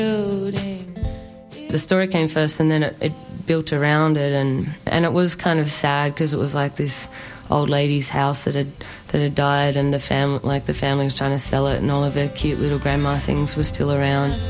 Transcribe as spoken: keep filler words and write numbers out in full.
The story came first and then it, it built around it, and, and it was kind of sad because it was like this old lady's house that had that had died, and the family like the family was trying to sell it, and all of her cute little grandma things were still around.